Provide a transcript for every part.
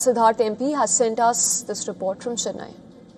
Siddharth MP has sent us this report from Chennai.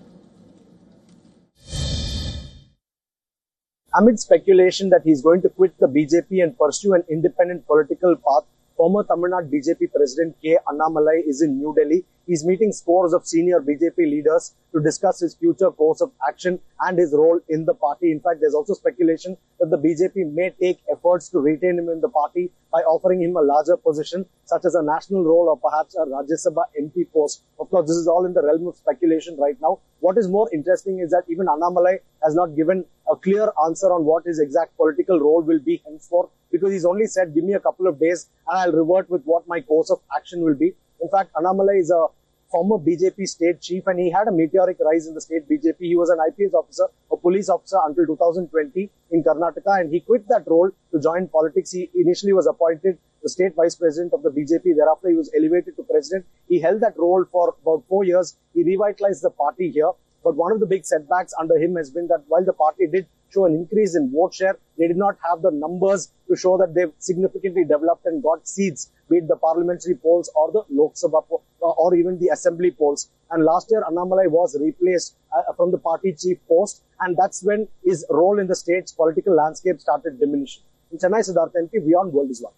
Amid speculation that he's going to quit the BJP and pursue an independent political path, former Tamil Nadu BJP President K. Annamalai is in New Delhi. He's meeting scores of senior BJP leaders to discuss his future course of action and his role in the party. In fact, there's also speculation that the BJP may take efforts to retain him in the party by offering him a larger position, such as a national role or perhaps a Rajya Sabha MP post. Of course, this is all in the realm of speculation right now. What is more interesting is that even Annamalai has not given a clear answer on what his exact political role will be henceforth, because he's only said, give me a couple of days and I'll revert with what my course of action will be. In fact, Annamalai is a former BJP state chief and he had a meteoric rise in the state BJP. He was an IPS officer, a police officer until 2020 in Karnataka, and he quit that role to join politics. He initially was appointed the state vice president of the BJP. Thereafter, he was elevated to president. He held that role for about 4 years. He revitalized the party here. But one of the big setbacks under him has been that while the party did show an increase in vote share, they did not have the numbers to show that they've significantly developed and got seats, be it the parliamentary polls or the Lok Sabha or even the assembly polls. And last year, Annamalai was replaced from the party chief post, and that's when his role in the state's political landscape started diminishing. In Chennai, Siddharth MP, Beyond World is One.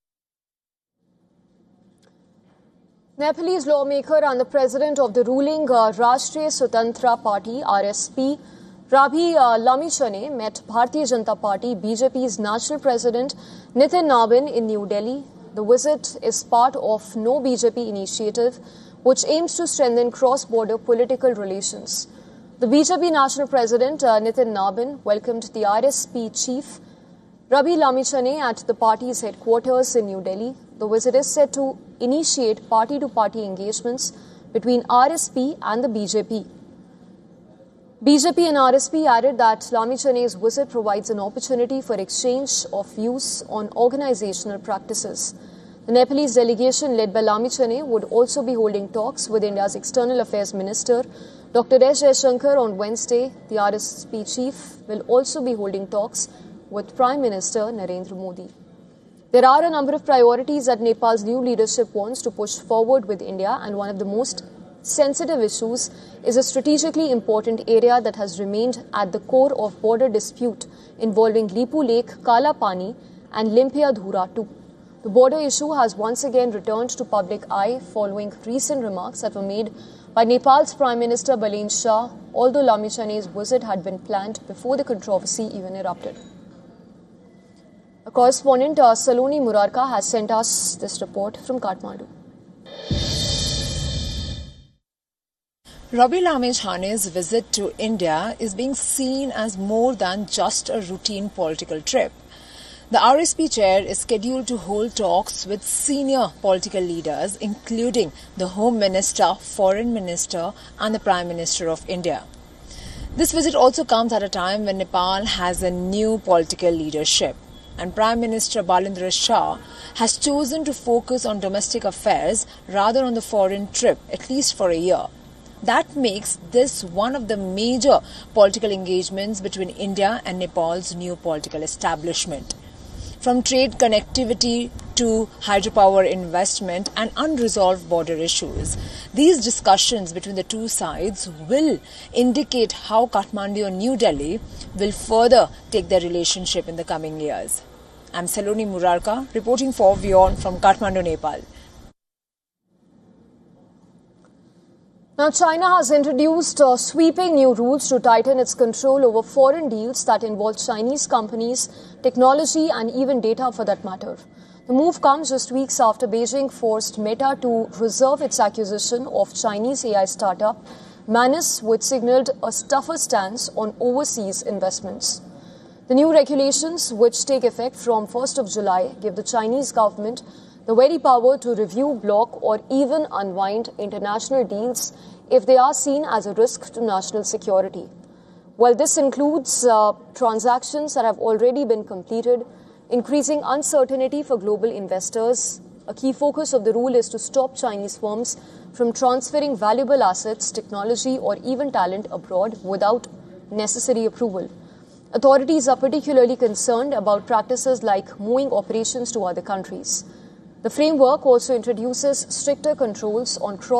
Nepalese lawmaker and the president of the ruling Rashtriya Swatantra Party, RSP, Rabi Lamichhane, met Bharatiya Janata Party, BJP's national president Nitin Nabin in New Delhi. The visit is part of No BJP initiative, which aims to strengthen cross-border political relations. The BJP national president Nitin Nabin welcomed the RSP chief Rabi Lamichhane at the party's headquarters in New Delhi. The visit is set to initiate party-to-party engagements between RSP and the BJP. BJP and RSP added that Lamichhane's visit provides an opportunity for exchange of views on organizational practices. The Nepalese delegation led by Lamichhane would also be holding talks with India's External Affairs Minister Dr. S. Jaishankar on Wednesday. The RSP chief will also be holding talks with Prime Minister Narendra Modi. There are a number of priorities that Nepal's new leadership wants to push forward with India, and one of the most sensitive issues is a strategically important area that has remained at the core of border dispute involving Lipu Lake, Kala Pani and Limpia Dhura too. The border issue has once again returned to public eye following recent remarks that were made by Nepal's Prime Minister Balen Shah, although Lamichhane's visit had been planned before the controversy even erupted. A correspondent, Saloni Murarka, has sent us this report from Kathmandu. Rabi Lamichhane's visit to India is being seen as more than just a routine political trip. The RSP chair is scheduled to hold talks with senior political leaders, including the Home Minister, Foreign Minister and the Prime Minister of India. This visit also comes at a time when Nepal has a new political leadership, and Prime Minister Balendra Shah has chosen to focus on domestic affairs rather on the foreign trip, at least for a year. That makes this one of the major political engagements between India and Nepal's new political establishment. From trade connectivity to hydropower investment and unresolved border issues, these discussions between the two sides will indicate how Kathmandu and New Delhi will further take their relationship in the coming years. I'm Saloni Murarka, reporting for WION from Kathmandu, Nepal. Now, China has introduced sweeping new rules to tighten its control over foreign deals that involve Chinese companies, technology and even data for that matter. The move comes just weeks after Beijing forced Meta to reserve its acquisition of Chinese AI startup Manus, which signaled a tougher stance on overseas investments. The new regulations, which take effect from 1st of July, give the Chinese government the very power to review, block or even unwind international deals if they are seen as a risk to national security. While this includes transactions that have already been completed, increasing uncertainty for global investors, a key focus of the rule is to stop Chinese firms from transferring valuable assets, technology or even talent abroad without necessary approval. Authorities are particularly concerned about practices like moving operations to other countries. The framework also introduces stricter controls on